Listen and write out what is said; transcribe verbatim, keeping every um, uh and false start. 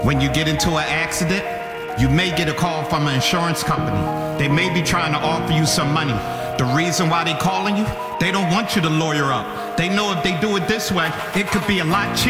When you get into an accident, you may get a call from an insurance company. They may be trying to offer you some money. The reason why they calling you, they don't want you to lawyer up. They know if they do it this way, it could be a lot cheaper.